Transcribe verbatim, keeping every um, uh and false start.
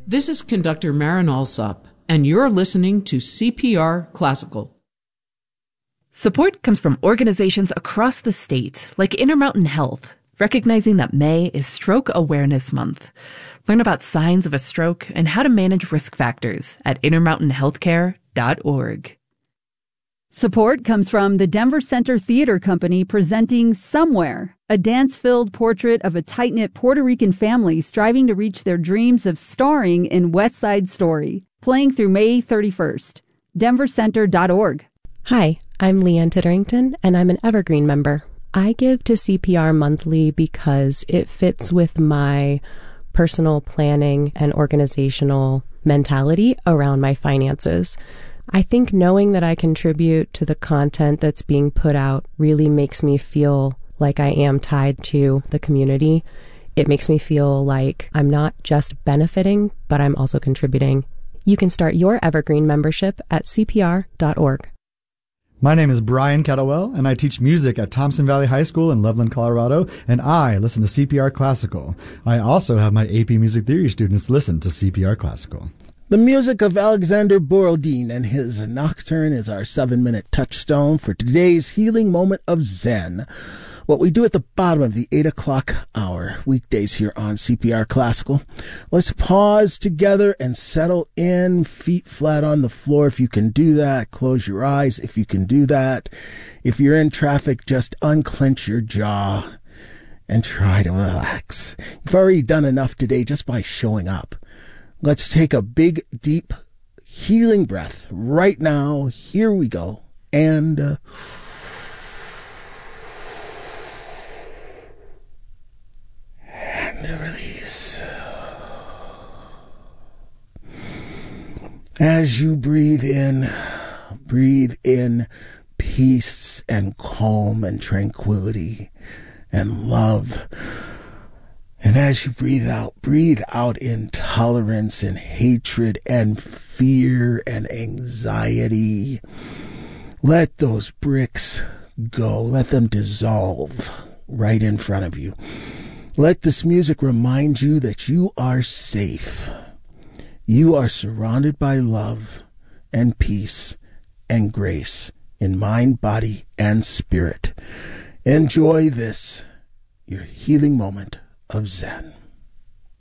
This is conductor Marin Alsop, and you're listening to C P R Classical. Support comes from organizations across the state, like Intermountain Health, recognizing that May is Stroke Awareness Month. Learn about signs of a stroke and how to manage risk factors at intermountain healthcare dot org. Support comes from the Denver Center Theater Company presenting Somewhere, a dance-filled portrait of a tight-knit Puerto Rican family striving to reach their dreams of starring in West Side Story, playing through May thirty-first. denver center dot org. Hi, I'm Leanne Titterington, and I'm an Evergreen member. I give to C P R monthly because it fits with my personal planning and organizational mentality around my finances. I think knowing that I contribute to the content that's being put out really makes me feel like I am tied to the community. It makes me feel like I'm not just benefiting, but I'm also contributing. You can start your Evergreen membership at C P R dot org. My name is Brian Kettlewell, and I teach music at Thompson Valley High School in Loveland, Colorado, and I listen to C P R Classical. I also have my A P Music Theory students listen to C P R Classical. The music of Alexander Borodin and his Nocturne is our seven-minute touchstone for today's healing moment of Zen. What we do at the bottom of the eight o'clock hour, weekdays here on C P R Classical. Let's pause together and settle in, feet flat on the floor if you can do that. Close your eyes if you can do that. If you're in traffic, just unclench your jaw and try to relax. You've already done enough today just by showing up. Let's take a big, deep, healing breath right now. Here we go. And uh, and release. As you breathe in, breathe in peace and calm and tranquility and love. And as you breathe out, breathe out intolerance and hatred and fear and anxiety. Let those bricks go. Let them dissolve right in front of you. Let this music remind you that you are safe. You are surrounded by love and peace and grace in mind, body, and spirit. Enjoy this, your healing moment of Zen.